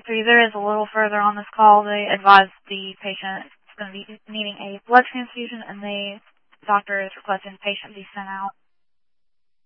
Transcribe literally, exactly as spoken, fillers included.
three, there is a little further on this call. They advise the patient is going to be needing a blood transfusion, and the doctor is requesting the patient be sent out